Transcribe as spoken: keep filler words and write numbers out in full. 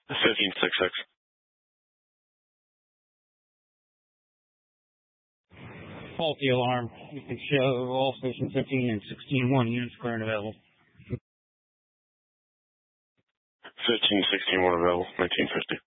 fifteen sixty-six. Faulty alarm. You can show all station fifteen and sixteen one units current available. fifteen sixteen one available, nineteen fifty.